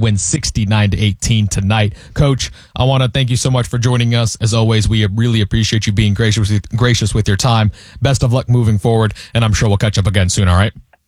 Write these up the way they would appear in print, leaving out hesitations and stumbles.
win 69-18 tonight. Coach, I want to thank you so much for joining us. As always, we really appreciate you being gracious with your time. Best of luck moving forward, and I'm sure we'll catch up again soon, all right?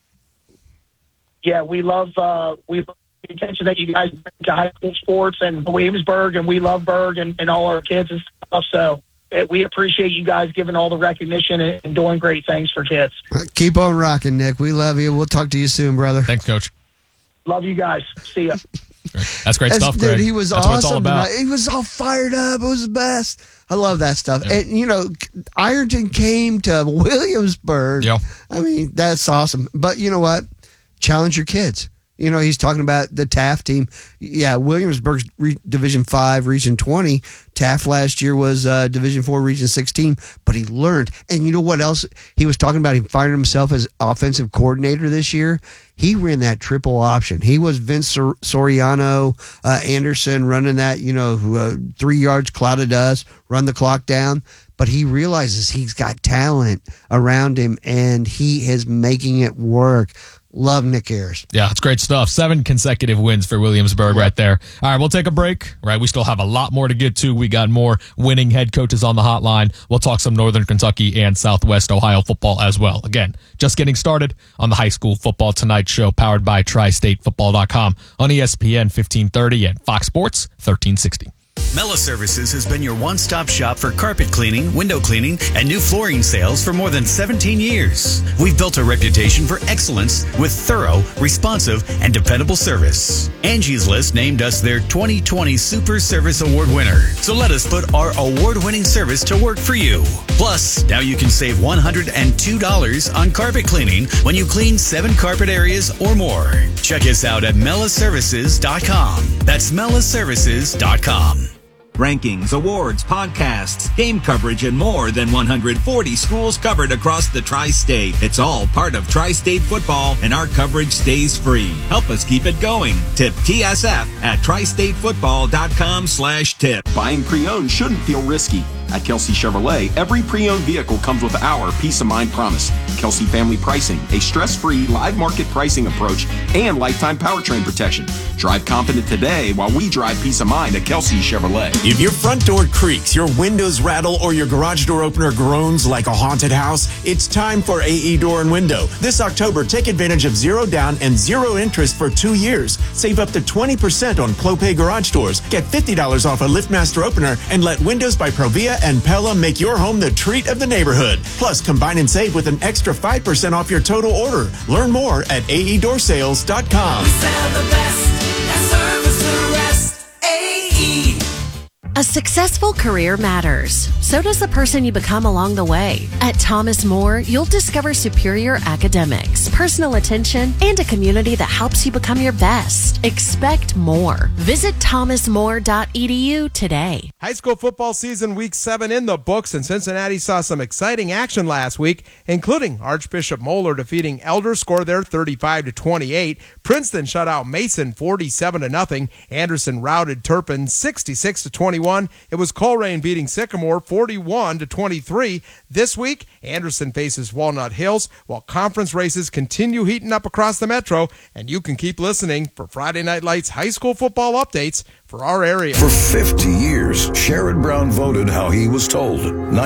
Yeah, we love the attention that you guys bring to high school sports and Williamsburg, and we love Berg and all our kids and stuff. So we appreciate you guys giving all the recognition and doing great things for kids. Keep on rocking, Nick. We love you. We'll talk to you soon, brother. Thanks, Coach. Love you guys. See ya. That's great stuff, Greg. Dude, he was That's awesome. What it's all about. He was all fired up. It was the best. I love that stuff. Yeah. And, Ironton came to Williamsburg. Yeah. I mean, that's awesome. But you know what? Challenge your kids. He's talking about the Taft team. Yeah, Williamsburg's Division 5, Region 20. Taft last year was Division 4, Region 16. But he learned. And you know what else he was talking about? He fired himself as offensive coordinator this year. He ran that triple option. He was Vince Soriano, Anderson running that, 3 yards, cloud of dust, run the clock down. But he realizes he's got talent around him, and he is making it work. Love Nick Ayers. Yeah, it's great stuff. 7 consecutive wins for Williamsburg right there. All right, we'll take a break. Right, we still have a lot more to get to. We got more winning head coaches on the hotline. We'll talk some Northern Kentucky and Southwest Ohio football as well. Again, just getting started on the High School Football Tonight show powered by TriStateFootball.com on ESPN 1530 and Fox Sports 1360. Mela Services has been your one-stop shop for carpet cleaning, window cleaning, and new flooring sales for more than 17 years. We've built a reputation for excellence with thorough, responsive, and dependable service. Angie's List named us their 2020 Super Service Award winner. So let us put our award-winning service to work for you. Plus, now you can save $102 on carpet cleaning when you clean 7 carpet areas or more. Check us out at melaservices.com. That's melaservices.com. Rankings, awards, podcasts, game coverage, and more than 140 schools covered across the Tri-State. It's all part of Tri-State football, and our coverage stays free. Help us keep it going. Tip TSF at tristatefootball.com/tip. Buying pre-owned shouldn't feel risky. At Kelsey Chevrolet, every pre-owned vehicle comes with our Peace of Mind promise. Kelsey Family Pricing, a stress-free live market pricing approach, and lifetime powertrain protection. Drive confident today while we drive peace of mind at Kelsey Chevrolet. If your front door creaks, your windows rattle, or your garage door opener groans like a haunted house, it's time for AE Door and Window. This October, take advantage of 0 down and 0 interest for 2 years. Save up to 20% on Clopay garage doors. Get $50 off a LiftMaster opener and let Windows by Provia and Pella make your home the treat of the neighborhood. Plus, combine and save with an extra 5% off your total order. Learn more at aeDoorSales.com. We sell the best and service the rest. AE. A successful career matters. So does the person you become along the way. At Thomas More, you'll discover superior academics, personal attention, and a community that helps you become your best. Expect more. Visit thomasmore.edu today. High school football season week 7 in the books, and Cincinnati saw some exciting action last week, including Archbishop Moeller defeating Elder, score there 35-28. Princeton shut out Mason 47-0. Anderson routed Turpin 66-21. It was Colerain beating Sycamore 41-23. This week, Anderson faces Walnut Hills, while conference races continue heating up across the metro, and you can keep listening for Friday Night Lights high school football updates for our area. For 50 years, Sherrod Brown voted how he was told.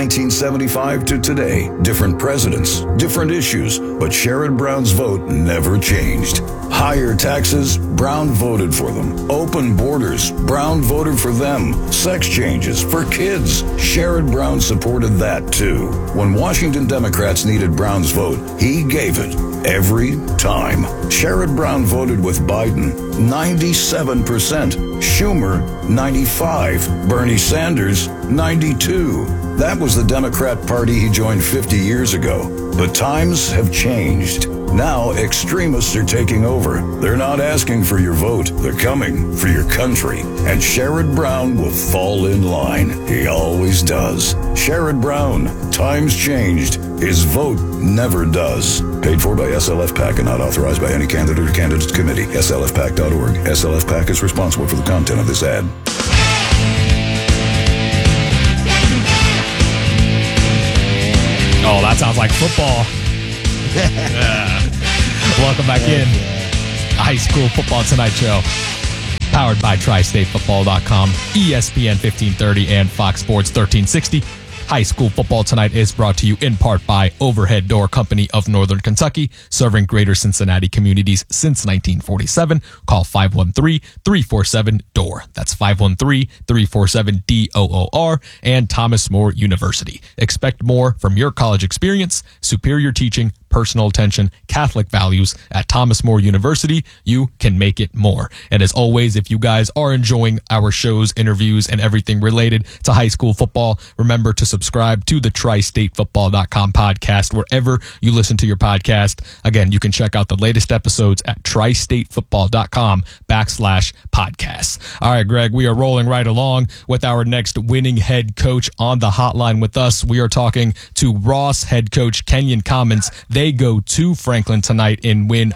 1975 to today, different presidents, different issues, but Sherrod Brown's vote never changed. Higher taxes, Brown voted for them. Open borders, Brown voted for them. Sex changes for kids, Sherrod Brown supported that too. When Washington Democrats needed Brown's vote, he gave it every time. Sherrod Brown voted with Biden 97%, Schumer 95%, Bernie Sanders 92%. That was the Democrat Party he joined 50 years ago. But times have changed. Now extremists are taking over. They're not asking for your vote. They're coming for your country. And Sherrod Brown will fall in line. He always does. Sherrod Brown. Times changed. His vote never does. Paid for by SLF PAC and not authorized by any candidate or candidates committee. SLFPAC.org. SLF PAC is responsible for the content of this ad. Oh, that sounds like football. Welcome back in. High School Football Tonight show. powered by TriStateFootball.com, ESPN 1530, and Fox Sports 1360. High school football tonight is brought to you in part by Overhead Door Company of Northern Kentucky, serving greater Cincinnati communities since 1947. Call 513-347-DOOR. That's 513-347-DOOR. And Thomas More University. Expect more from your college experience, superior teaching, personal attention, Catholic values at Thomas More University. You can make it more. And as always, if you guys are enjoying our shows, interviews, and everything related to high school football, remember to subscribe to the TriStateFootball.com podcast wherever you listen to your podcast. Again, you can check out the latest episodes at TriStateFootball.com/podcasts. All right, Greg, we are rolling right along with our next winning head coach on the hotline with us. We are talking to Ross head coach Kenyon Commons. They go to Franklin tonight and win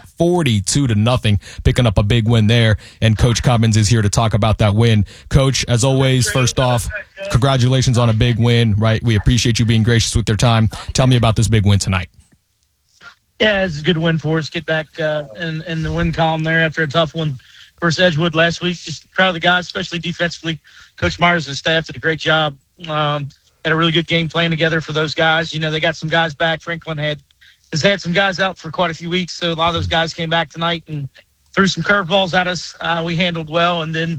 42-0, picking up a big win there. And Coach Commons is here to talk about that win. Coach, as always, first off, congratulations on a big win, right? We appreciate you being gracious with your time. Tell me about this big win tonight. Yeah, it's a good win for us. Get back in the win column there after a tough one versus Edgewood last week. Just proud of the guys, especially defensively. Coach Myers and his staff did a great job. Had a really good game plan together for those guys. You know, they got some guys back. Franklin has had some guys out for quite a few weeks, so a lot of those guys came back tonight and threw some curveballs at us. We handled well, and then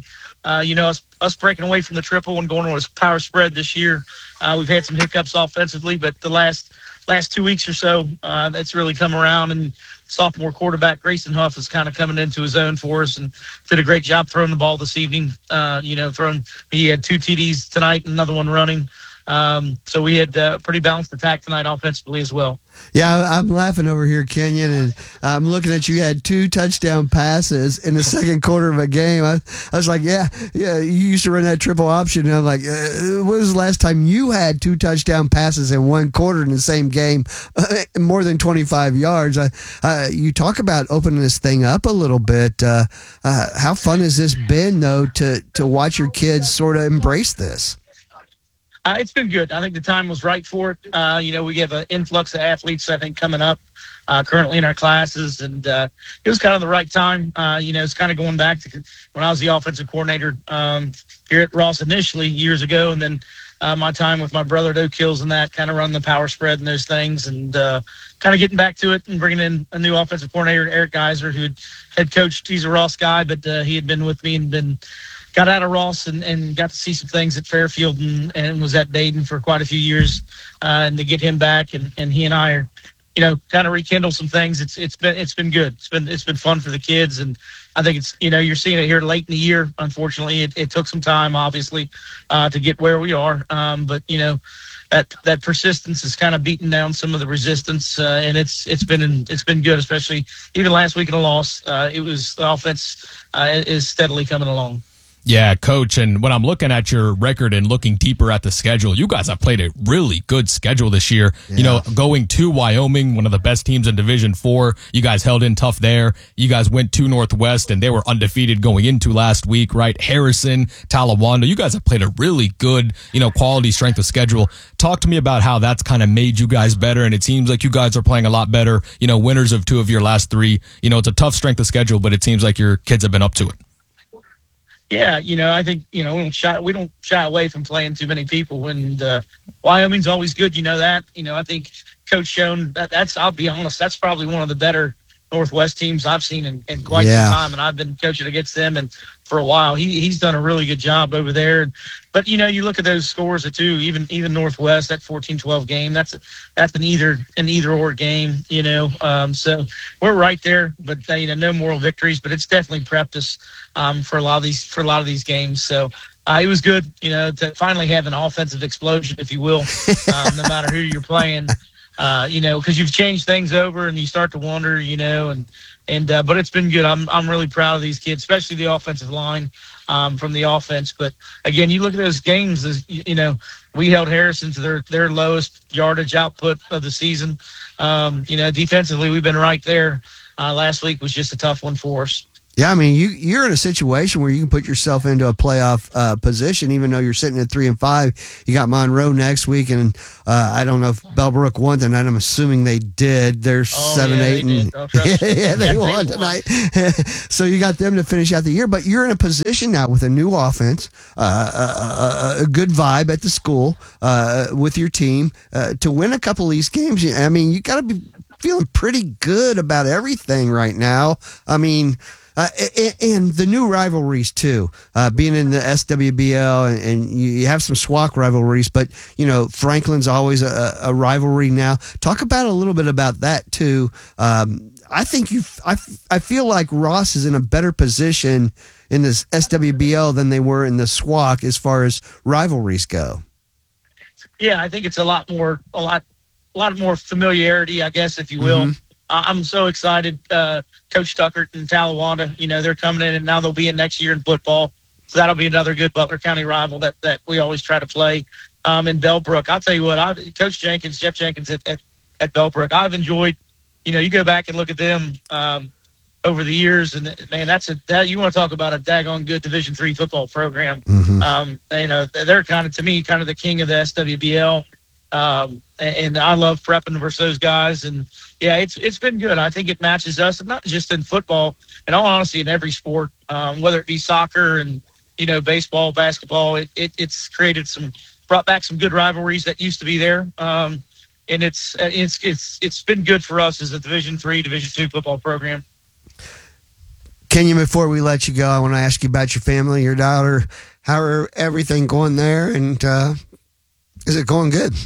us breaking away from the triple and going on a power spread this year. We've had some hiccups offensively, but the last 2 weeks or so, that's really come around. And sophomore quarterback Grayson Huff is kind of coming into his own for us and did a great job throwing the ball this evening. He had 2 TDs tonight and another one running. So we had a pretty balanced attack tonight offensively as well. Yeah, I'm laughing over here, Kenyon, and I'm looking at you had 2 touchdown passes in the second quarter of a game. I was like, yeah, you used to run that triple option. And I'm like, when was the last time you had 2 touchdown passes in one quarter in the same game, more than 25 yards? You talk about opening this thing up a little bit. How fun has this been, though, to watch your kids sort of embrace this? It's been good. I think the time was right for it. We have an influx of athletes, I think, coming up currently in our classes, and it was kind of the right time. It's kind of going back to when I was the offensive coordinator here at Ross initially years ago, and then my time with my brother at Oak Hills and that, kind of running the power spread and those things, and kind of getting back to it and bringing in a new offensive coordinator, Eric Geiser, who had coached. He's a Ross guy, but he had been with me and got out of Ross and got to see some things at Fairfield and was at Dayton for quite a few years. And to get him back and he and I are, kind of rekindle some things. It's been good. It's been fun for the kids. And I think it's, you're seeing it here late in the year. Unfortunately, it took some time, obviously, to get where we are. But that persistence is kind of beating down some of the resistance. And it's been good, especially even last week in a loss. The offense is steadily coming along. Yeah, Coach, and when I'm looking at your record and looking deeper at the schedule, you guys have played a really good schedule this year. Yeah. Going to Wyoming, one of the best teams in Division IV, you guys held in tough there. You guys went to Northwest, and they were undefeated going into last week, right? Harrison, Talawanda, you guys have played a really good, quality strength of schedule. Talk to me about how that's kind of made you guys better, and it seems like you guys are playing a lot better, winners of 2 of your last 3. It's a tough strength of schedule, but it seems like your kids have been up to it. Yeah, I think, we don't shy away from playing too many people, and Wyoming's always good. That. I think Coach Schoen, I'll be honest, that's probably one of the better Northwest teams I've seen in quite some time, and I've been coaching against them and for a while. He's done a really good job over there. But you look at those scores too. Even Northwest, that 14-12 game, that's an either or game. So we're right there, but no moral victories. But it's definitely prepped us for a lot of these games. So. It was good, to finally have an offensive explosion, if you will, no matter who you're playing. Because you've changed things over and you start to wonder, but it's been good. I'm really proud of these kids, especially the offensive line from the offense. But again, you look at those games, we held Harrison to their lowest yardage output of the season. Defensively, we've been right there. Last week was just a tough one for us. Yeah, I mean, you're in a situation where you can put yourself into a playoff position, even though you're sitting at 3-5. You got Monroe next week, and I don't know if Bellbrook won tonight. I'm assuming they did. They're 7-8, and yeah, they won tonight. So you got them to finish out the year, but you're in a position now with a new offense, a good vibe at the school with your team to win a couple of these games. I mean, you got to be feeling pretty good about everything right now. I mean. And the new rivalries too, being in the SWBL, and you have some SWAC rivalries, but Franklin's always a rivalry now. Talk about a little bit about that too. I think I feel like Ross is in a better position in this SWBL than they were in the SWAC as far as rivalries go. Yeah, I think it's a lot more familiarity, I guess, if you will. Mm-hmm. I'm so excited. Coach Tucker and Talawanda, they're coming in, and now they'll be in next year in football. So that'll be another good Butler County rival that we always try to play. In Bellbrook, I'll tell you what, Coach Jenkins, Jeff Jenkins at Bellbrook, I've enjoyed. You go back and look at them over the years, and man, you want to talk about a daggone good Division III football program. Mm-hmm. They're kind of the king of the SWBL. And I love prepping versus those guys, and yeah, it's been good. I think it matches us, and not just in football, in all honesty, in every sport, whether it be soccer and baseball, basketball. It's brought back some good rivalries that used to be there, and it's been good for us as a Division III, Division II football program. Kenyon, before we let you go, I want to ask you about your family, your daughter. How are everything going there, and is it going good?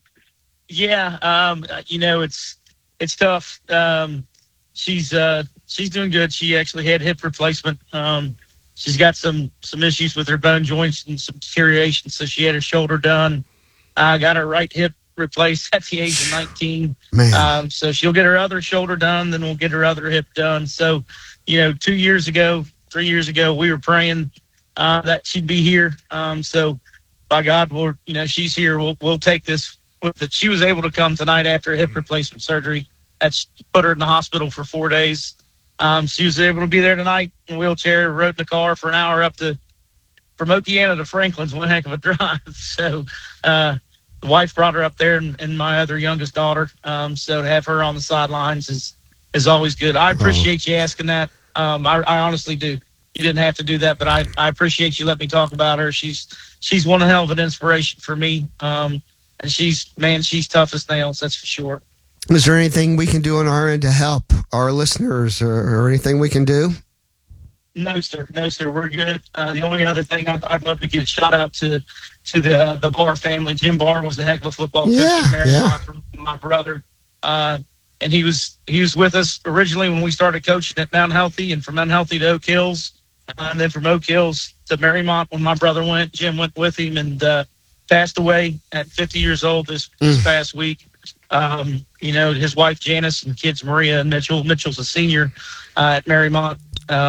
Yeah, it's tough. She's doing good. She actually had hip replacement. She's got some issues with her bone joints and some deterioration, so she had her shoulder done. I got her right hip replaced at the age of 19. Man. So she'll get her other shoulder done, then we'll get her other hip done. So, 3 years ago, we were praying that she'd be here. So by God, she's here. We'll take this. She was able to come tonight after a hip replacement surgery. That's put her in the hospital for 4 days. She was able to be there tonight in a wheelchair, rode in the car for an hour from Okeana to Franklin's one heck of a drive. So the wife brought her up there and my other youngest daughter. So to have her on the sidelines is always good. I appreciate you asking that. I honestly do. You didn't have to do that, but I appreciate you letting me talk about her. She's one hell of an inspiration for me. And she's tough as nails, that's for sure. Is there anything we can do on our end to help our listeners or anything we can do? No, sir. We're good. The only other thing I'd love to give a shout out to the Barr family. Jim Barr was a heck of a football coach. My brother. And he was with us originally when we started coaching at Mount Healthy, and from Mount Healthy to Oak Hills. And then from Oak Hills to Marymount when my brother went. Jim went with him and passed away at 50 years old this past week. His wife Janice and kids Maria and Mitchell. Mitchell's a senior at Marymount.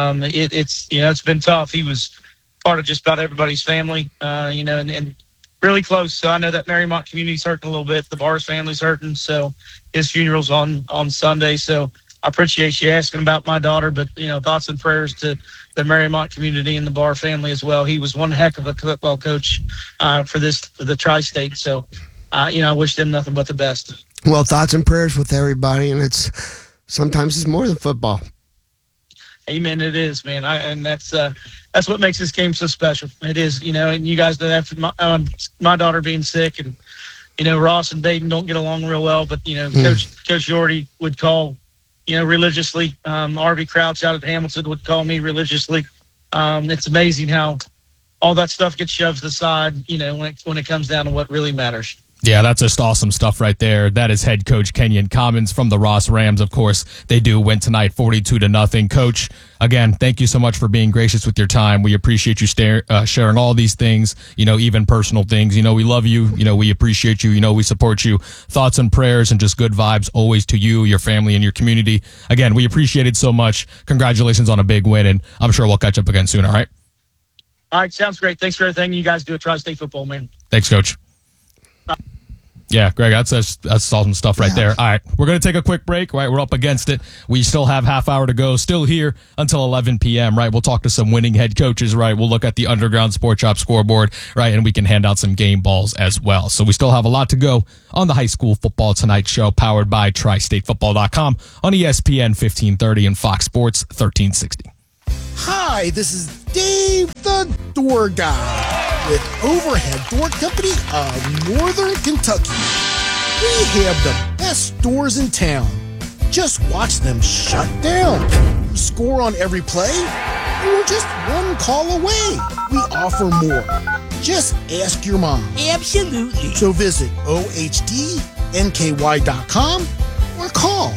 It's been tough. He was part of just about everybody's family, and really close. So I know that Marymount community's hurting a little bit. The Barrs family's hurting. So his funeral's on Sunday. So I appreciate you asking about my daughter, but thoughts and prayers to the Marymount community and the Barr family as well. He was one heck of a football coach for the Tri-State. So, I wish them nothing but the best. Well, thoughts and prayers with everybody, and sometimes it's more than football. Amen. It is, man. And that's what makes this game so special. It is, and you guys know that my daughter being sick, and Ross and Dayton don't get along real well, but Coach Yordy would call. Religiously. RV Crouch out at Hamilton would call me religiously. It's amazing how all that stuff gets shoved aside, when it comes down to what really matters. Yeah, that's just awesome stuff right there. That is head coach Kenyon Commons from the Ross Rams. Of course, they do win tonight 42-0. Coach, again, thank you so much for being gracious with your time. We appreciate you sharing all these things, even personal things. We love you. We appreciate you. We support you. Thoughts and prayers and just good vibes always to you, your family, and your community. Again, we appreciate it so much. Congratulations on a big win, and I'm sure we'll catch up again soon, all right? All right, sounds great. Thanks for everything you guys do at Tri-State football, man. Thanks, Coach. Yeah, Greg, that's awesome stuff right there. All right, we're going to take a quick break, right? We're up against it. We still have half hour to go, still here until 11 p.m., right? We'll talk to some winning head coaches, right? We'll look at the Underground Sports Shop scoreboard, right? And we can hand out some game balls as well. So we still have a lot to go on the High School Football Tonight show, powered by TriStateFootball.com on ESPN 1530 and Fox Sports 1360. Hi, this is Dave the Door Guy with Overhead Door Company of Northern Kentucky. We have the best doors in town. Just watch them shut down. Score on every play, or just one call away. We offer more. Just ask your mom. Absolutely. So visit OHDNKY.com or call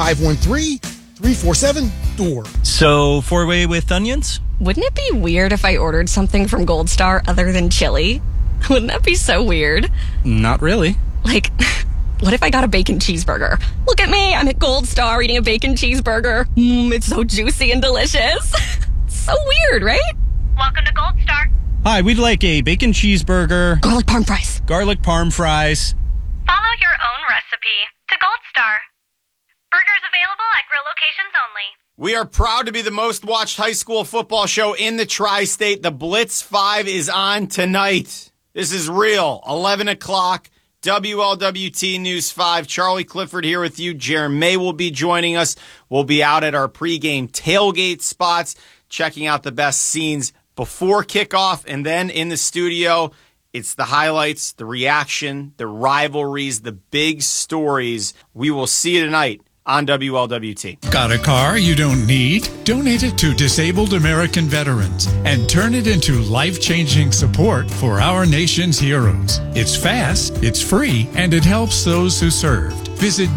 513-347-DOOR. So, 4-way with onions? Wouldn't it be weird if I ordered something from Gold Star other than chili? Wouldn't that be so weird? Not really. Like, what if I got a bacon cheeseburger? Look at me, I'm at Gold Star eating a bacon cheeseburger. It's so juicy and delicious. So weird, right? Welcome to Gold Star. Hi, we'd like a bacon cheeseburger. Garlic parm fries. Garlic parm fries. Follow your own recipe to Gold Star. Burgers available at grill locations only. We are proud to be the most watched high school football show in the Tri-State. The Blitz 5 is on tonight. This is real. 11 o'clock, WLWT News 5. Charlie Clifford here with you. Jaron May will be joining us. We'll be out at our pregame tailgate spots, checking out the best scenes before kickoff, and then in the studio, it's the highlights, the reaction, the rivalries, the big stories. We will see you tonight on WLWT. Got a car you don't need? Donate it to Disabled American Veterans and turn it into life-changing support for our nation's heroes. It's fast, it's free, and it helps those who served. Visit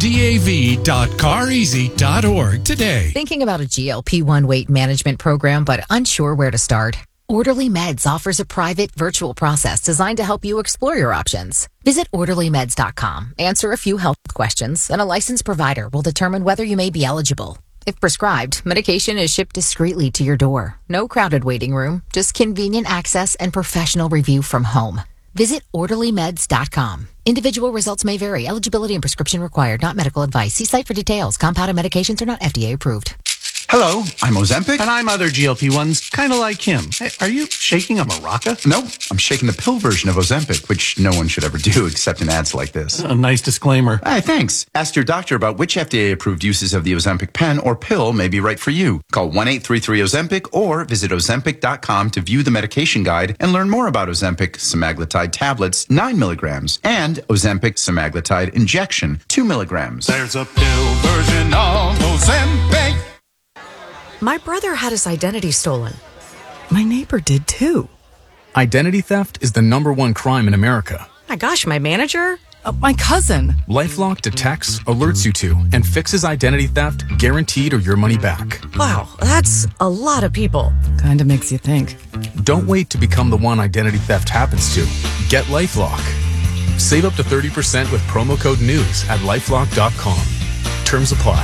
dav.careasy.org today. Thinking about a GLP-1 weight management program but unsure where to start? Orderly Meds offers a private virtual process designed to help you explore your options. Visit orderlymeds.com, answer a few health questions, and a licensed provider will determine whether you may be eligible. If prescribed, medication is shipped discreetly to your door. No crowded waiting room, just convenient access and professional review from home. Visit orderlymeds.com. Individual results may vary. Eligibility and prescription required, not medical advice. See site for details. Compounded medications are not FDA approved. Hello, I'm Ozempic. And I'm other GLP-1s, kind of like him. Hey, are you shaking a maraca? No, I'm shaking the pill version of Ozempic, which no one should ever do except in ads like this. A nice disclaimer. Hey, thanks. Ask your doctor about which FDA-approved uses of the Ozempic pen or pill may be right for you. Call 1-833-OZEMPIC or visit Ozempic.com to view the medication guide and learn more about Ozempic semaglutide tablets, 9 milligrams, and Ozempic semaglutide injection, 2 milligrams. There's a pill version of Ozempic. My brother had his identity stolen. My neighbor did too. Identity theft is the #1 crime in America. My gosh, my manager? My cousin. LifeLock detects, alerts you to, and fixes identity theft guaranteed or your money back. Wow, that's a lot of people. Kinda makes you think. Don't wait to become the one identity theft happens to. Get LifeLock. Save up to 30% with promo code NEWS at LifeLock.com. Terms apply.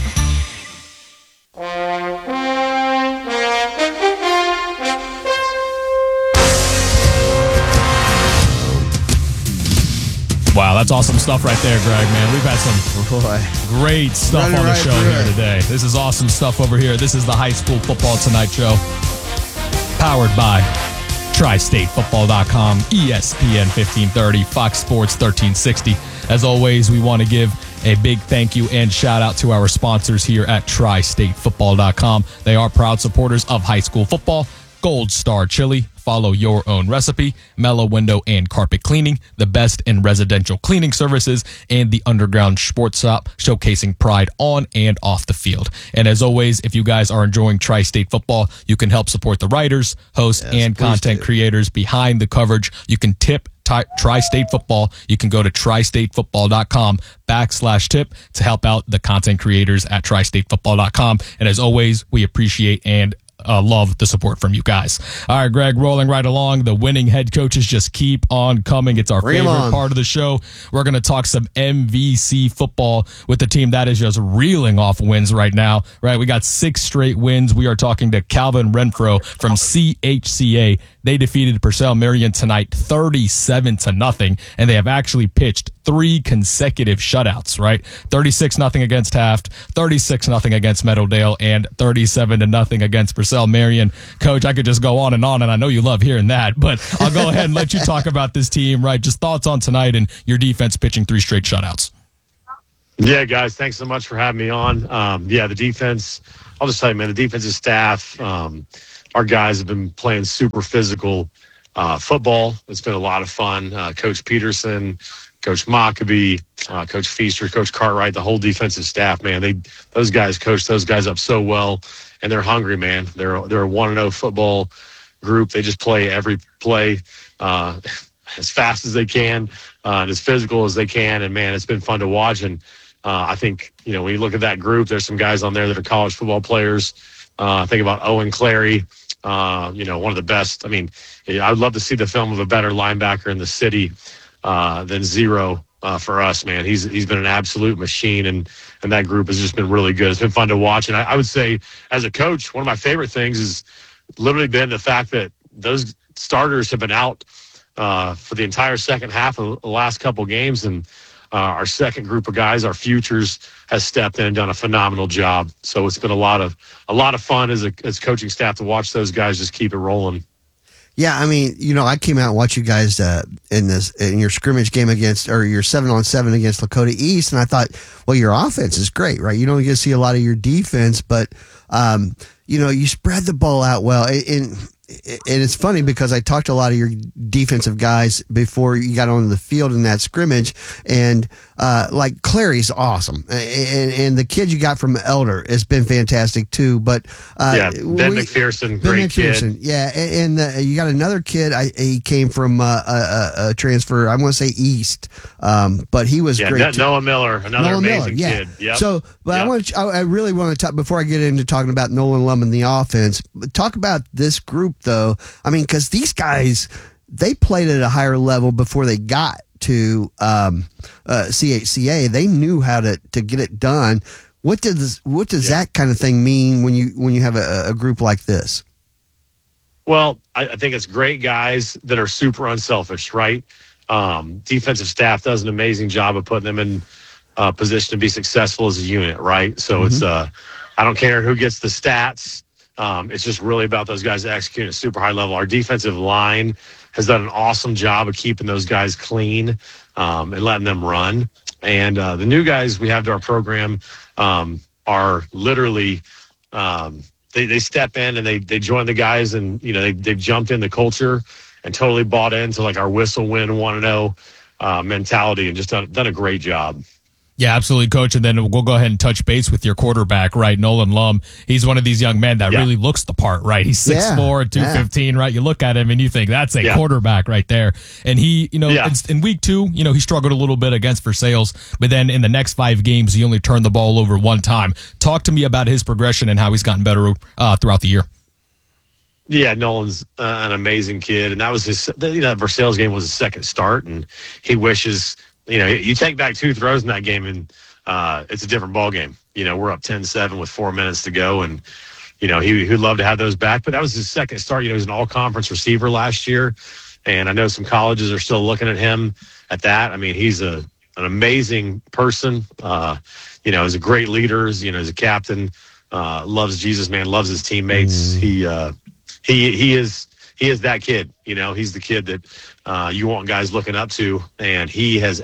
Wow, that's awesome stuff right there, Greg, man. We've had some great stuff on the show here today. This is awesome stuff over here. This is the High School Football Tonight show, powered by TriStateFootball.com, ESPN 1530, Fox Sports 1360. As always, we want to give a big thank you and shout out to our sponsors here at TriStateFootball.com. They are proud supporters of high school football. Gold Star Chili, follow your own recipe. Mellow Window and Carpet Cleaning, the best in residential cleaning services, and the Underground Sports Shop, showcasing pride on and off the field. And as always, if you guys are enjoying Tri-State football, you can help support the writers, hosts, and content creators behind the coverage. You can tip Tri-State Football. You can go to TriStateFootball.com/tip to help out the content creators at TriStateFootball.com. And as always, we appreciate and love the support from you guys. All right, Greg, rolling right along. The winning head coaches just keep on coming. It's our favorite part of the show. We're going to talk some MVC football with the team that is just reeling off wins right now. Right, we got 6 straight wins. We are talking to Calvin Renfro from CHCA. They defeated Purcell Marion tonight 37-0, and they have actually pitched 3 consecutive shutouts, right? 36-0 against Taft, 36-0 against Meadowdale, and 37-0 against Purcell Marion. Coach, I could just go on, and I know you love hearing that, but I'll go ahead and let you talk about this team, right? Just thoughts on tonight and your defense pitching 3 straight shutouts. Yeah, guys, thanks so much for having me on. The defense, I'll just tell you, man, the defensive staff, our guys have been playing super physical football. It's been a lot of fun. Coach Peterson, Coach Mockabee, Coach Feaster, Coach Cartwright, the whole defensive staff, man, those guys coach those guys up so well, and they're hungry, man. They're a 1-0 football group. They just play every play as fast as they can and as physical as they can, and, man, it's been fun to watch. And I think, when you look at that group, there's some guys on there that are college football players. Think about Owen Clary, one of the best. I mean, I'd love to see the film of a better linebacker in the city than Zero for us, man. He's been an absolute machine, and that group has just been really good. It's been fun to watch. And I would say, as a coach, one of my favorite things has literally been the fact that those starters have been out for the entire second half of the last couple games, and our second group of guys, our futures, has stepped in and done a phenomenal job. So it's been a lot of fun as coaching staff to watch those guys just keep it rolling. Yeah, I mean, I came out and watched you guys in your scrimmage game against, or your 7-on-7 against Lakota East, and I thought, well, your offense is great, right? You don't get to see a lot of your defense, but you spread the ball out well. And it's funny because I talked to a lot of your defensive guys before you got onto the field in that scrimmage, and like Clary's awesome, and the kid you got from Elder has been fantastic too. But Ben McPherson, great kid. Yeah, and you got another kid. He came from a transfer. I want to say East, but he was great. Noah Miller, another amazing kid. Yep. So, but yep. I really want to talk before I get into talking about Nolan Lum and the offense. Talk about this group, though. I mean, because these guys, they played at a higher level before they got to CHCA. They knew how to get it done. What does that kind of thing mean when you have a group like this? Well, I think it's great guys that are super unselfish, right? Defensive staff does an amazing job of putting them in position to be successful as a unit, right? So it's I don't care who gets the stats. It's just really about those guys executing at a super high level. Our defensive line has done an awesome job of keeping those guys clean and letting them run. And the new guys we have to our program are literally they step in and they join the guys, and they've jumped in the culture and totally bought into like our whistle win 1-0 mentality, and just done a great job. Yeah, absolutely, Coach. And then we'll go ahead and touch base with your quarterback, right? Nolan Lum. He's one of these young men that really looks the part, right? He's 6'4", 215, right? You look at him and you think that's a quarterback right there. And he, in week 2, he struggled a little bit against Versailles, but then in the next 5 games, he only turned the ball over 1 time. Talk to me about his progression and how he's gotten better throughout the year. Yeah, Nolan's an amazing kid, and that was his. That Versailles game was his second start, and he wishes. You take back 2 throws in that game, and it's a different ball game. We're up 10-7 with 4 minutes to go, and he'd love to have those back. But that was his second start. He was an all-conference receiver last year, and I know some colleges are still looking at him at that. I mean, he's an amazing person. He's a great leader. As a captain, loves Jesus, man, loves his teammates. He is that kid. He's the kid that you want guys looking up to, and he has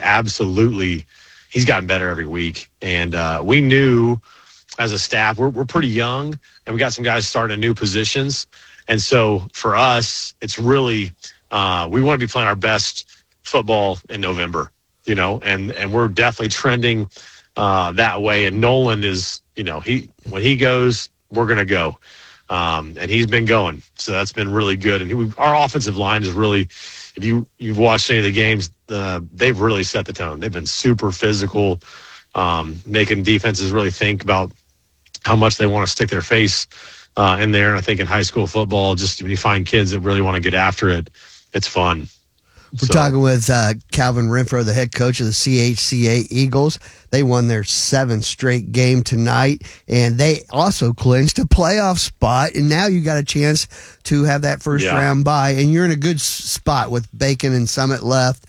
he's gotten better every week. And we knew as a staff, we're pretty young, and we got some guys starting in new positions. And so for us, it's really we want to be playing our best football in November, and we're definitely trending that way. And Nolan is, when he goes, we're going to go. And he's been going, so that's been really good. And our offensive line is really, if you've watched any of the games, they've really set the tone. They've been super physical, making defenses really think about how much they want to stick their face in there. And I think in high school football, just when you find kids that really want to get after it, it's fun. We're talking with Calvin Renfro, the head coach of the CHCA Eagles. They won their 7th straight game tonight, and they also clinched a playoff spot. And now you got a chance to have that first round bye, and you're in a good spot with Bacon and Summit left.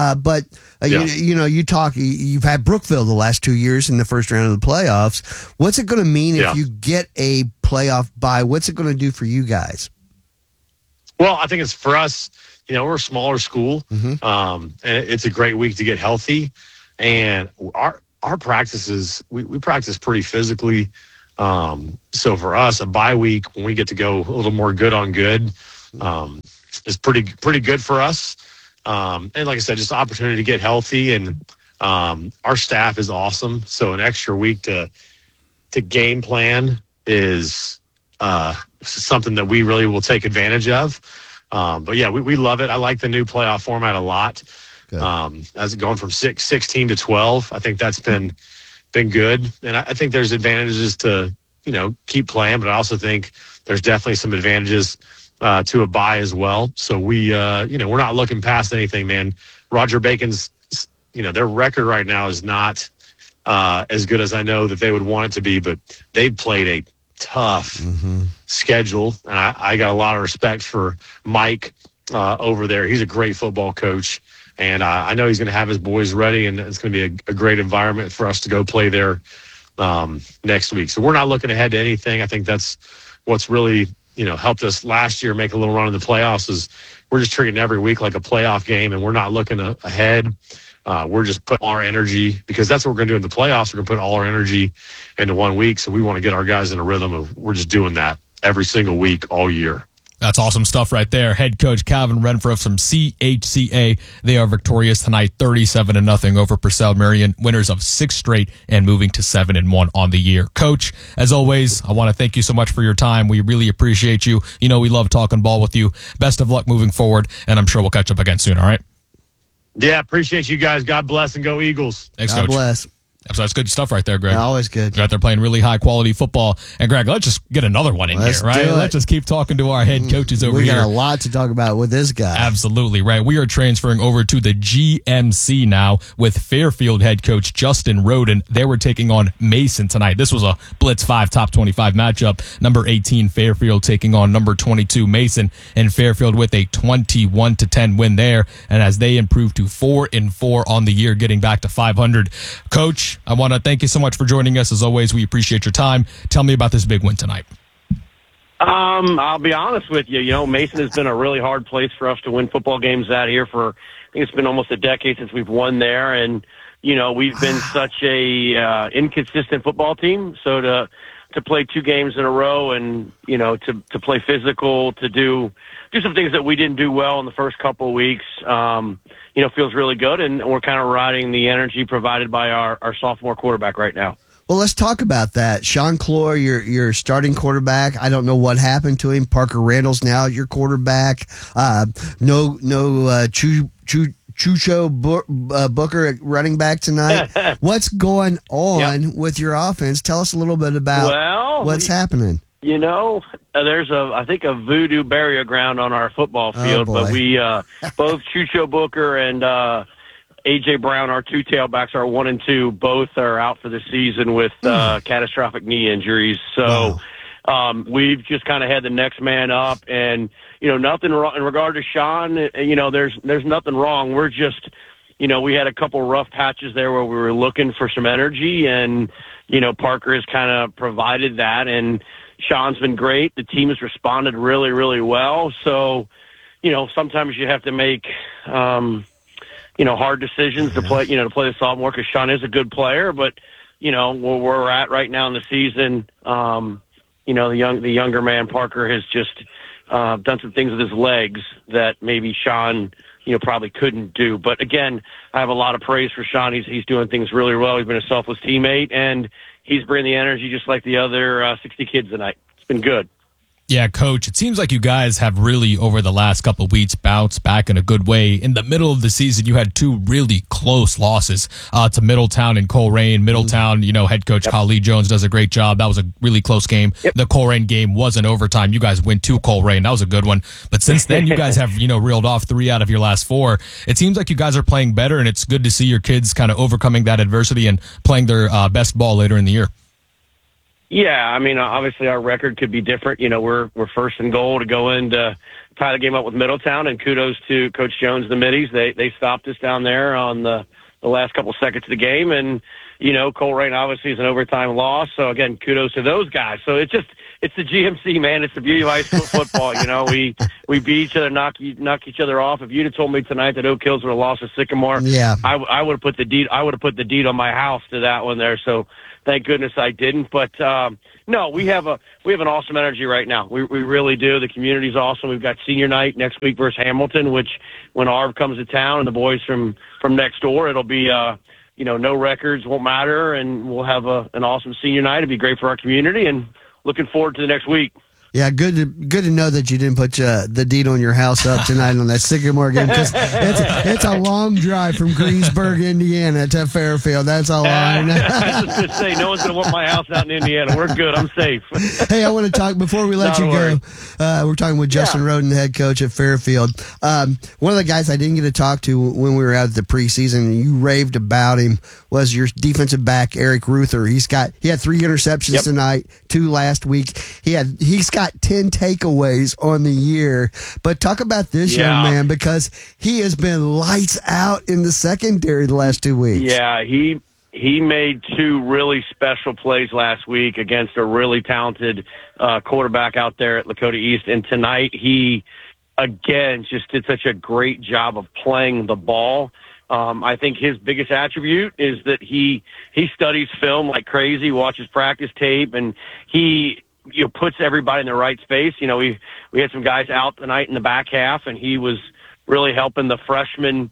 You've had Brookville the last 2 years in the first round of the playoffs. What's it going to mean if you get a playoff bye? What's it going to do for you guys? Well, I think it's for us. We're a smaller school, and it's a great week to get healthy. And our practices, we practice pretty physically. So for us, a bye week when we get to go a little more good on good is pretty good for us. And like I said, just opportunity to get healthy. And our staff is awesome. So an extra week to game plan is something that we really will take advantage of. But yeah, we love it. I like the new playoff format a lot. As going from 16 to 12, I think that's been good. And I think there's advantages to, keep playing, but I also think there's definitely some advantages to a bye as well. So we're not looking past anything, man. Roger Bacon's, their record right now is not as good as I know that they would want it to be, but they've played a tough schedule, and I got a lot of respect for Mike over there. He's a great football coach, and I know he's going to have his boys ready, and it's going to be a great environment for us to go play there next week. So we're not looking ahead to anything. I think that's what's really helped us last year make a little run in the playoffs is we're just treating every week like a playoff game, and we're not looking ahead. We're just putting all our energy, because that's what we're going to do in the playoffs. We're going to put all our energy into 1 week. So we want to get our guys in a rhythm of we're just doing that every single week all year. That's awesome stuff right there. Head coach Calvin Renfro from CHCA. They are victorious tonight, 37-0 over Purcell Marion, winners of 6 straight and moving to 7-1 on the year. Coach, as always, I want to thank you so much for your time. We really appreciate you. We love talking ball with you. Best of luck moving forward, and I'm sure we'll catch up again soon, all right? Yeah, appreciate you guys. God bless and go Eagles. Thanks, God Coach. bless. So that's good stuff right there, Greg. Always good. You're out there playing really high-quality football. And, Greg, let's just get another one in here, right? Let's just keep talking to our head coaches over here. We got a lot to talk about with this guy. Absolutely, right. We are transferring over to the GMC now with Fairfield head coach Justin Roden. They were taking on Mason tonight. This was a Blitz 5 top 25 matchup. Number 18, Fairfield, taking on number 22, Mason. And Fairfield with a 21-10 win there. And as they improve to 4-4 on the year, getting back to 500. Coach, I want to thank you so much for joining us. As always, we appreciate your time. Tell me about this big win tonight. I'll be honest with you. Mason has been a really hard place for us to win football games out here for, I think it's been almost a decade since we've won there. And, we've been such a inconsistent football team. So to play 2 games in a row and, to play physical, to do some things that we didn't do well in the first couple of weeks, feels really good. And we're kind of riding the energy provided by our sophomore quarterback right now. Well, let's talk about that. Sean Clore, your starting quarterback. I don't know what happened to him. Parker Randall's now your quarterback. No Chucho Booker at running back tonight. What's going on with your offense? Tell us a little bit about what's happening. There's I think a voodoo burial ground on our football field, but we both Chucho Booker and A.J. Brown, our 2 tailbacks, are 1 and 2. Both are out for the season with catastrophic knee injuries. So we've just kind of had the next man up, and nothing wrong in regard to Sean. There's nothing wrong. We're just we had a couple rough patches there where we were looking for some energy, and Parker has kind of provided that, and Sean's been great. The team has responded really, really well. So, sometimes you have to make, hard decisions to play the sophomore, because Sean is a good player. But, where we're at right now in the season, the younger man, Parker, has just done some things with his legs that maybe Sean, probably couldn't do. But again, I have a lot of praise for Sean. He's doing things really well. He's been a selfless teammate, and he's bringing the energy just like the other 60 kids tonight. It's been good. Yeah, Coach, it seems like you guys have really, over the last couple of weeks, bounced back in a good way. In the middle of the season, you had two really close losses to Middletown and Coleraine. Middletown, head coach Khalid Jones does a great job. That was a really close game. The Coleraine game was in overtime. You guys went to Coleraine. That was a good one. But since then, you guys have, reeled off 3 out of your last 4. It seems like you guys are playing better, and it's good to see your kids kind of overcoming that adversity and playing their best ball later in the year. Yeah, I mean, obviously our record could be different. We're first and goal to go in to tie the game up with Middletown, and kudos to Coach Jones and the Middies. They stopped us down there on the last couple seconds of the game, and Coleraine obviously is an overtime loss. So again, kudos to those guys. So it's the GMC, man. It's the beauty of high school football. We beat each other, knock each other off. If you'd have told me tonight that Oak Hills would have lost to Sycamore, I would have put the deed on my house to that one there. So thank goodness I didn't. But no, we have an awesome energy right now. We really do. The community's awesome. We've got senior night next week versus Hamilton, which when Arv comes to town and the boys from next door, it'll be no records won't matter, and we'll have an awesome senior night. It'll be great for our community, and looking forward to the next week. Yeah, good to know that you didn't put the deed on your house up tonight on that Sycamore game, because it's a long drive from Greensburg, Indiana to Fairfield. That's a line. I was going to say, no one's going to want my house out in Indiana. We're good. I'm safe. Hey, I want to talk, before we let you go, we're talking with Justin Roden, the head coach at Fairfield. One of the guys I didn't get to talk to when we were out at the preseason, and you raved about him, was your defensive back, Eric Ruther. He had 3 interceptions tonight, 2 last week. He's got 10 takeaways on the year. But talk about this young man, because he has been lights out in the secondary the last 2 weeks. Yeah, he made 2 really special plays last week against a really talented quarterback out there at Lakota East. And tonight he, again, just did such a great job of playing the ball. I think his biggest attribute is that he studies film like crazy, watches practice tape, and he puts everybody in the right space. We had some guys out tonight in the back half, and he was really helping the freshmen.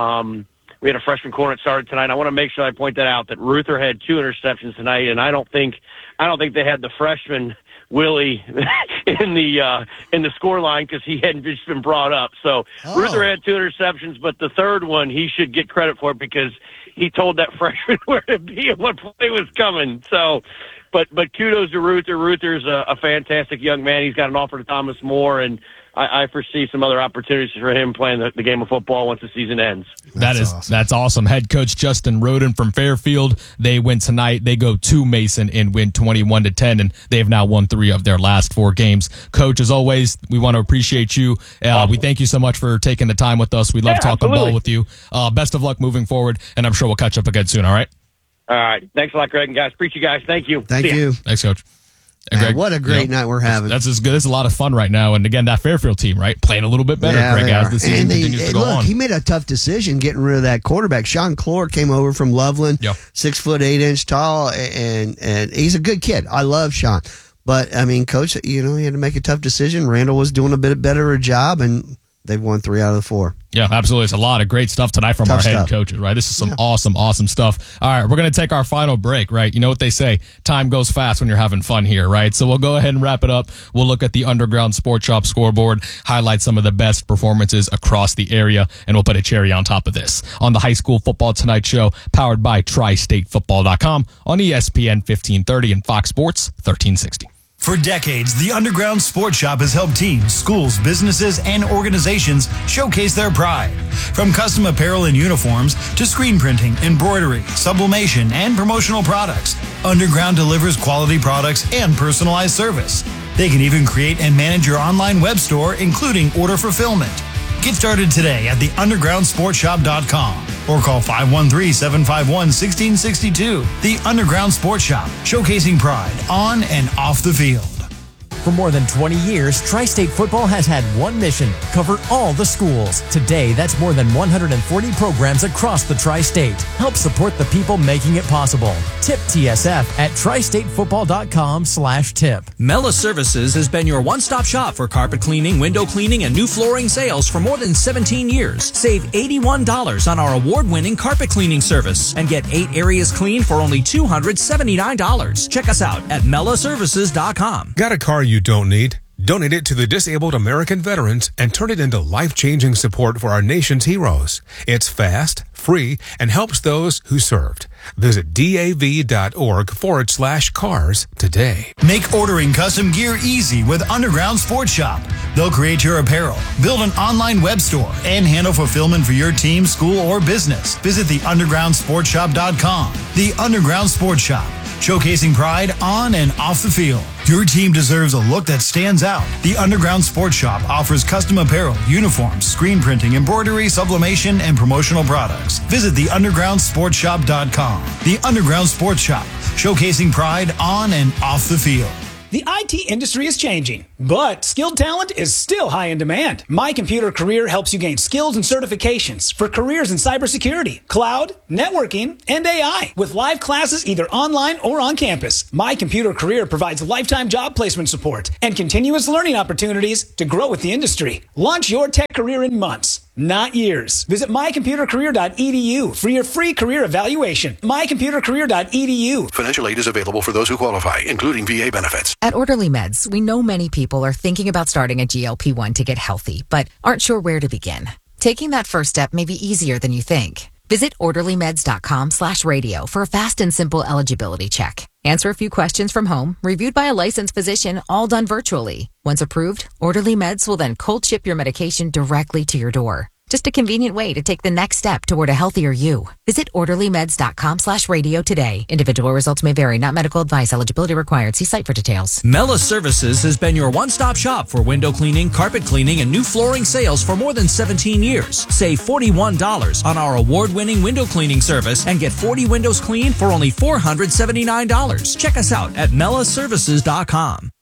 We had a freshman corner that started tonight. I want to make sure I point that out, that Ruther had 2 interceptions tonight, and I don't think they had the freshman Willie in the score line, because he hadn't just been brought up. So Ruther had 2 interceptions, but the third one he should get credit for, because he told that freshman where to be and what play was coming. So, but kudos to Ruther. Ruther's a fantastic young man. He's got an offer to Thomas More, and I foresee some other opportunities for him playing the game of football once the season ends. That's awesome. Head coach Justin Roden from Fairfield. They win tonight. They go to Mason and win 21-10, and they have now won 3 of their last 4 games. Coach, as always, we want to appreciate you. We thank you so much for taking the time with us. We love talking ball with you. Best of luck moving forward, and I'm sure we'll catch up again soon. All right. All right. Thanks a lot, Greg, and guys. Appreciate you guys. Thank you. Thank you. Thanks, Coach. Man, Greg, what a great night we're having. That's as good. It's a lot of fun right now. And again, that Fairfield team, right, playing a little bit better, Greg, as the season continues to go on. He made a tough decision getting rid of that quarterback. Sean Clore came over from Loveland, 6 foot 8 inch tall, and he's a good kid. I love Sean. But, I mean, Coach, he had to make a tough decision. Randall was doing a bit better a job, and they've won 3 out of the 4. Yeah, absolutely. It's a lot of great stuff tonight from our head coaches, right? This is some awesome stuff. All right, we're going to take our final break, right? You know what they say, time goes fast when you're having fun here, right? So we'll go ahead and wrap it up. We'll look at the Underground Sports Shop scoreboard, highlight some of the best performances across the area, and we'll put a cherry on top of this on the High School Football Tonight show, powered by TriStateFootball.com on ESPN 1530 and Fox Sports 1360. For decades, the Underground Sports Shop has helped teams, schools, businesses, and organizations showcase their pride. From custom apparel and uniforms to screen printing, embroidery, sublimation, and promotional products, Underground delivers quality products and personalized service. They can even create and manage your online web store, including order fulfillment. Get started today at theundergroundsportshop.com or call 513-751-1662. The Underground Sports Shop, showcasing pride on and off the field. For more than 20 years, Tri-State Football has had one mission: cover all the schools. Today, that's more than 140 programs across the Tri-State. Help support the people making it possible. Tip TSF at tristatefootball.com/tip. Mela Services has been your one-stop shop for carpet cleaning, window cleaning, and new flooring sales for more than 17 years. Save $81 on our award-winning carpet cleaning service and get 8 areas clean for only $279. Check us out at melaservices.com. Got a car you don't need? Donate it to the disabled American veterans and turn it into life-changing support for our nation's heroes. It's fast, free, and helps those who served. Visit dav.org/cars today. Make ordering custom gear easy with Underground Sports Shop. They'll create your apparel, build an online web store, and handle fulfillment for your team, school, or business. Visit theundergroundsportshop.com. The Underground Sports Shop, showcasing pride on and off the field. Your team deserves a look that stands out. The Underground Sports Shop offers custom apparel, uniforms, screen printing, embroidery, sublimation, and promotional products. Visit theundergroundsportshop.com. The Underground Sports Shop, showcasing pride on and off the field. The IT industry is changing, but skilled talent is still high in demand. My Computer Career helps you gain skills and certifications for careers in cybersecurity, cloud, networking, and AI with live classes either online or on campus. My Computer Career provides lifetime job placement support and continuous learning opportunities to grow with the industry. Launch your tech career in months, not years. Visit mycomputercareer.edu for your free career evaluation. mycomputercareer.edu. Financial aid is available for those who qualify, including VA benefits. At Orderly Meds, we know many people are thinking about starting a GLP-1 to get healthy, but aren't sure where to begin. Taking that first step may be easier than you think. Visit orderlymeds.com/radio for a fast and simple eligibility check. Answer a few questions from home, reviewed by a licensed physician, all done virtually. Once approved, Orderly Meds will then cold ship your medication directly to your door. Just a convenient way to take the next step toward a healthier you. Visit orderlymeds.com/radio today. Individual results may vary, not medical advice. Eligibility required. See site for details. Mela Services has been your one-stop shop for window cleaning, carpet cleaning, and new flooring sales for more than 17 years. Save $41 on our award-winning window cleaning service and get 40 windows cleaned for only $479. Check us out at melaservices.com.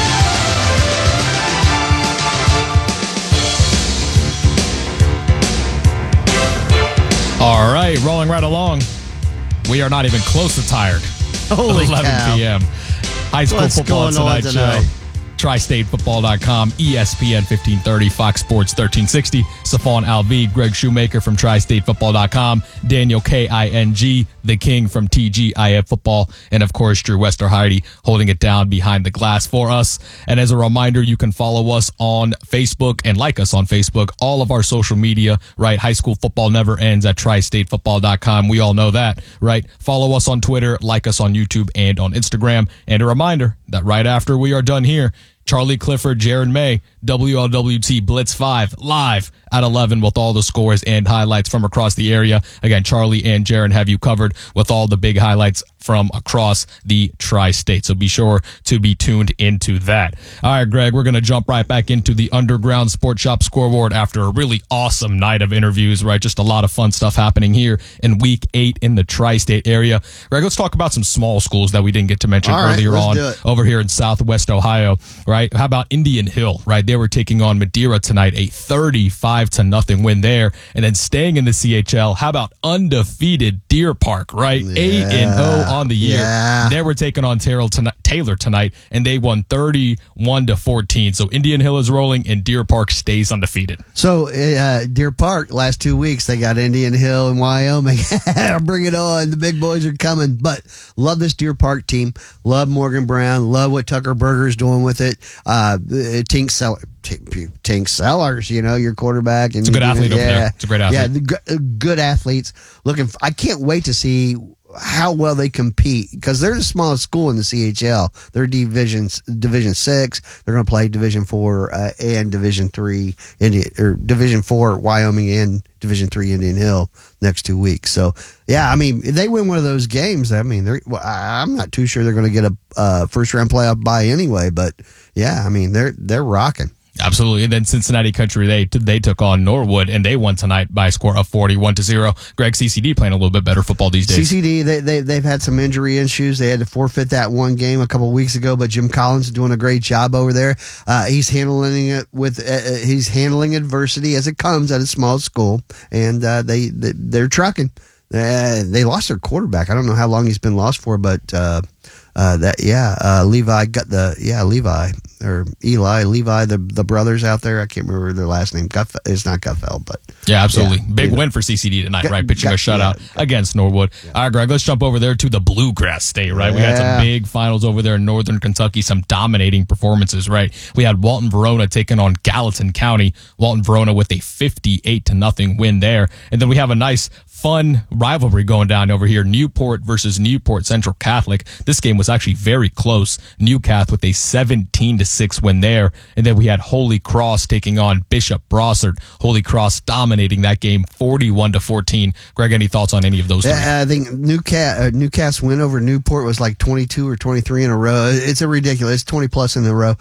All right, rolling right along. We are not even close to tired. Holy 11 cow. p.m. High school What's football going on tonight tonight? show. TriStateFootball.com, ESPN 1530, Fox Sports 1360. Safon Alvi, Greg Shoemaker from TriStateFootball.com, Daniel King, the King from TGIF Football, and of course Drew Westerheide holding it down behind the glass for us. And as a reminder, you can follow us on Facebook and like us on Facebook. All of our social media, right? High school football never ends at TriStateFootball.com. We all know that, right? Follow us on Twitter, like us on YouTube and on Instagram. And a reminder that right after we are done here, Charlie Clifford, Jaron May, WLWT Blitz 5 live at 11 with all the scores and highlights from across the area. Again, Charlie and Jaron have you covered with all the big highlights from across the tri-state. So be sure to be tuned into that. All right, Greg, we're going to jump right back into the Underground Sports Shop scoreboard after a really awesome night of interviews, right? Just a lot of fun stuff happening here in week 8 in the tri-state area. Greg, let's talk about some small schools that we didn't get to mention earlier on over here in Southwest Ohio, right? How about Indian Hill, right? They were taking on Madeira tonight, a 35-0 win there. And then staying in the CHL, how about undefeated Deer Park, right? 8-0 on the year. Yeah. They were taking on Taylor tonight, and they won 31-14. So Indian Hill is rolling, and Deer Park stays undefeated. So Deer Park, last 2 weeks, they got Indian Hill and Wyoming. Bring it on. The big boys are coming. But love this Deer Park team. Love Morgan Brown. Love what Tucker Berger's doing with it. Tink Sellers, you know, your quarterback. And it's a good athlete over there. It's a great athlete. Yeah, good athletes. I can't wait to see how well they compete because they're the smallest school in the CHL. They're Division 6. They're going to play Division 4 and Division 3 Division 4 Wyoming and Division 3 Indian Hill next 2 weeks. So yeah, I mean, if they win one of those games, I mean, I'm not too sure they're going to get a first round playoff bye anyway. But yeah, I mean, they're rocking. Absolutely. And then Cincinnati Country, they took on Norwood, and they won tonight by a score of 41-0. Greg, CCD playing a little bit better football these days. CCD, they've had some injury issues. They had to forfeit that one game a couple of weeks ago, but Jim Collins is doing a great job over there. He's handling it he's handling adversity as it comes at a small school, and they're trucking. They lost their quarterback. I don't know how long he's been lost for, but Levi got Levi or Levi, the brothers out there. I can't remember their last name. It's not Gutfeld, but yeah, absolutely. Big win for CCD tonight, right? Pitching a shutout against Norwood. All right, Greg, let's jump over there to the Bluegrass State, right? We had some big finals over there in Northern Kentucky, some dominating performances, right? We had Walton Verona taking on Gallatin County. Walton Verona with a 58-0 win there. And then we have a nice, fun rivalry going down over here. Newport versus Newport Central Catholic. This game was actually very close. Newcath with a 17-6 win there. And then we had Holy Cross taking on Bishop Brossard. Holy Cross dominating that game 41-14. Greg, any thoughts on any of those three? I think Newcast's win over Newport was like 22 or 23 in a row. It's a ridiculous 20 plus in a row.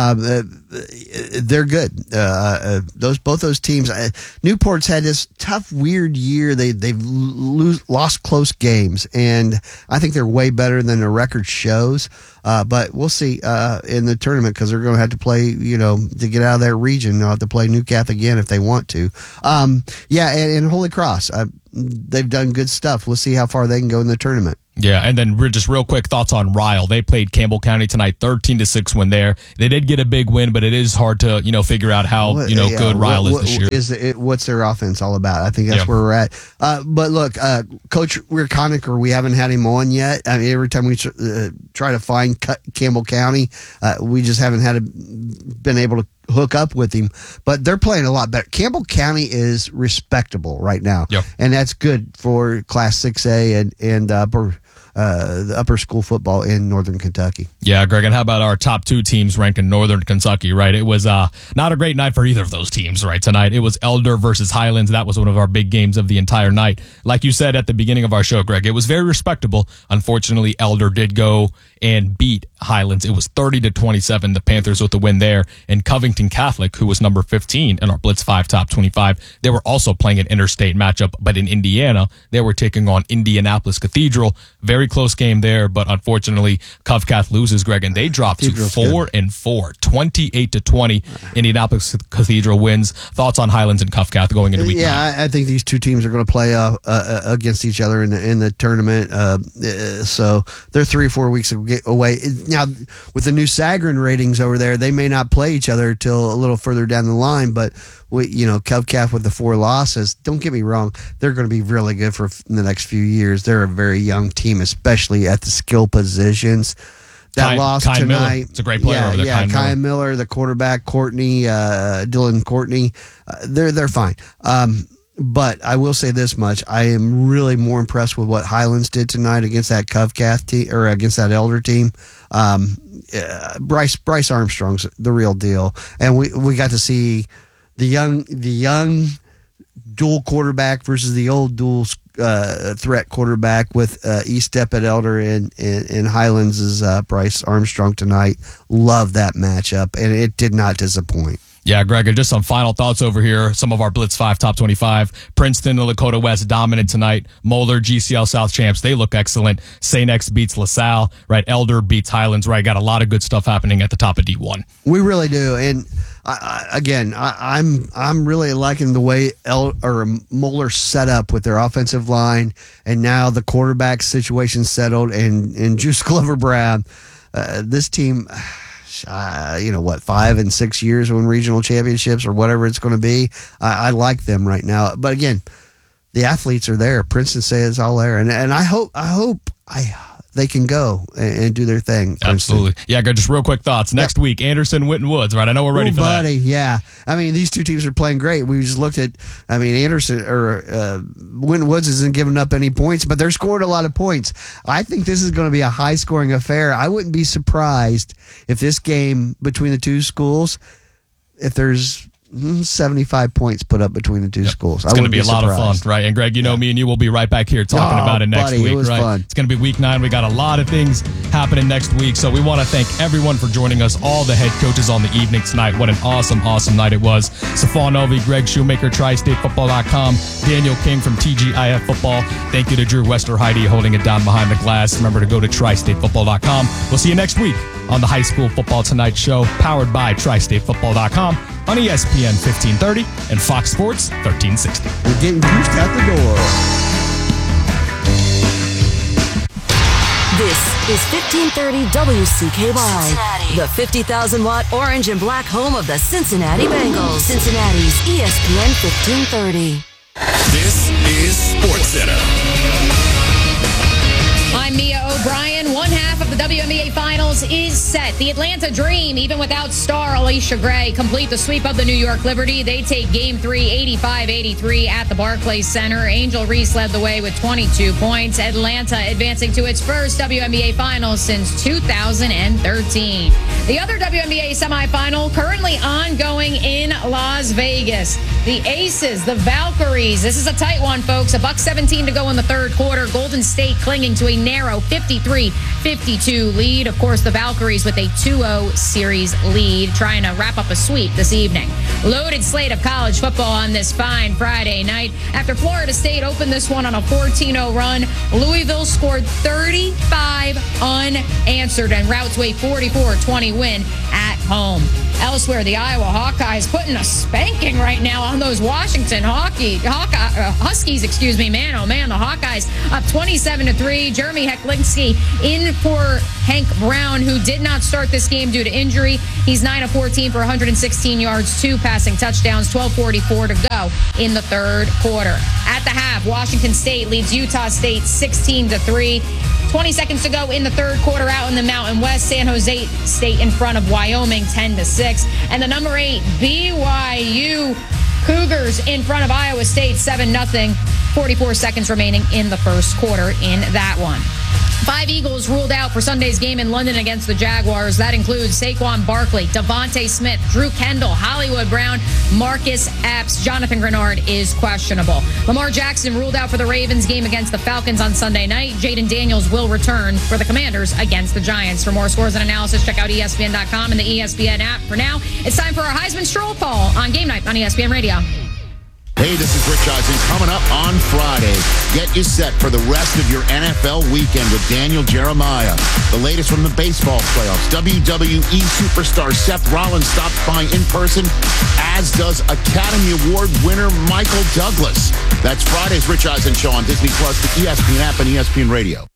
They're good. Both those teams. Newport's had this tough, weird year. They've lost close games, and I think they're way better than their record shows. But we'll see in the tournament, because they're going to have to play, to get out of that region. They'll have to play Newcath again if they want to. And Holy Cross, they've done good stuff. We'll see how far they can go in the tournament. Yeah, and then just real quick thoughts on Ryle. They played Campbell County tonight, 13-6 win there. They did get a big win, but it is hard to figure out how good Ryle is this year. What's their offense all about? I think that's where we're at. But look, Coach Conacher, we haven't had him on yet. I mean, every time we try to find Campbell County, we just haven't been able to hook up with him, but they're playing a lot better. Campbell County is respectable right now, and that's good for Class 6A and the upper school football in Northern Kentucky. Yeah, Greg, and how about our top two teams ranked in Northern Kentucky, right? It was not a great night for either of those teams, right, tonight. It was Elder versus Highlands. That was one of our big games of the entire night. Like you said at the beginning of our show, Greg, it was very respectable. Unfortunately, Elder did go and beat Highlands. It was 30-27, the Panthers with the win there. And Covington Catholic, who was number 15 in our Blitz 5 Top 25, they were also playing an interstate matchup, but in Indiana, they were taking on Indianapolis Cathedral. Very close game there, but unfortunately, Covcath loses, Greg, and they dropped to 4-4, 28-20. Indianapolis Cathedral wins. Thoughts on Highlands and Covcath going into week 9? I think these two teams are going to play against each other in the tournament. So they're 3 or 4 weeks away. Now, with the new Sagarin ratings over there, they may not play each other till a little further down the line, but Covcath with the 4 losses, don't get me wrong, they're going to be really good for the next few years. They're a very young team, especially at the skill positions. That loss tonight. Miller. It's a great player over there. Yeah, Kyan Miller, the quarterback, Courtney, Dylan Courtney, they're fine. But I will say this much: I am really more impressed with what Highlands did tonight against that Covcath team, or against that Elder team. Bryce Armstrong's the real deal, and we got to see the young dual quarterback versus the old dual threat quarterback with E-Step at Elder and Highlands' Bryce Armstrong tonight. Love that matchup, and it did not disappoint. Yeah, Greg, and just some final thoughts over here. Some of our Blitz 5 Top 25. Princeton and Lakota West dominant tonight. Moeller, GCL South champs, they look excellent. St. X beats LaSalle, right? Elder beats Highlands, right? Got a lot of good stuff happening at the top of D1. We really do. And I'm really liking the way Moeller set up with their offensive line, and now the quarterback situation settled, and Juice Glover Brown. This team, 5 and 6 years win regional championships or whatever it's going to be. I like them right now. But again, the athletes are there. Princeton says all there, and I hope they can go and do their thing. Absolutely. Yeah, just real quick thoughts. Next week, Anderson, Winton Woods, right? I know we're ready for that. Yeah. I mean, these two teams are playing great. We just looked at, Anderson or Winton Woods isn't giving up any points, but they're scoring a lot of points. I think this is going to be a high-scoring affair. I wouldn't be surprised if this game between the two schools, if there's 75 points put up between the two schools. It's going to be a lot of fun, right? And Greg, me and you will be right back here talking about it next week, right? Fun. It's going to be week 9. We got a lot of things happening next week. So we want to thank everyone for joining us, all the head coaches on the evening tonight. What an awesome night it was. Safon Novi, Greg Shoemaker, TriStateFootball.com, Daniel King from TGIF Football. Thank you to Drew Westerheide holding it down behind the glass. Remember to go to TriStateFootball.com. We'll see you next week on the High School Football Tonight Show, powered by TriStateFootball.com on ESPN 1530 and Fox Sports 1360. We're getting juiced out the door. This is 1530 WCKY, the 50,000-watt orange and black home of the Cincinnati Bengals. Cincinnati's ESPN 1530. This is SportsCenter. I'm Mia O'Brien. One half of the WNBA Finals is set. The Atlanta Dream, even without star Alicia Gray, complete the sweep of the New York Liberty. They take Game 3, 85-83 at the Barclays Center. Angel Reese led the way with 22 points. Atlanta advancing to its first WNBA Finals since 2013. The other WNBA semifinal currently ongoing in Las Vegas. The Aces, the Valkyries. This is a tight one, folks. $1:17 to go in the third quarter. Golden State clinging to a narrow 53-52 lead. Of course, the Valkyries with a 2-0 series lead, trying to wrap up a sweep this evening. Loaded slate of college football on this fine Friday night. After Florida State opened this one on a 14-0 run, Louisville scored 35 unanswered and route to a 44-20 win at home. Elsewhere, the Iowa Hawkeyes putting a spanking right now on those Washington Huskies. Man, oh man, the Hawkeyes up 27-3. Jeremy Heklinski in for Hank Brown, who did not start this game due to injury. He's 9 of 14 for 116 yards, 2 passing touchdowns, 12:44 to go in the third quarter. At the half, Washington State leads Utah State 16-3. 20 seconds to go in the third quarter out in the Mountain West. San Jose State in front of Wyoming 10-6. And the number 8 BYU Cougars in front of Iowa State 7-0. 44 seconds remaining in the first quarter in that one. 5 Eagles ruled out for Sunday's game in London against the Jaguars. That includes Saquon Barkley, Devontae Smith, Drew Kendall, Hollywood Brown, Marcus Epps. Jonathan Grenard is questionable. Lamar Jackson ruled out for the Ravens game against the Falcons on Sunday night. Jaden Daniels will return for the Commanders against the Giants. For more scores and analysis, check out ESPN.com and the ESPN app. For now, it's time for our Heisman Stroll Poll on Game Night on ESPN Radio. Hey, this is Rich Eisen. Coming up on Friday, get you set for the rest of your NFL weekend with Daniel Jeremiah. The latest from the baseball playoffs. WWE superstar Seth Rollins stops by in person, as does Academy Award winner Michael Douglas. That's Friday's Rich Eisen Show on Disney Plus, the ESPN app, and ESPN Radio.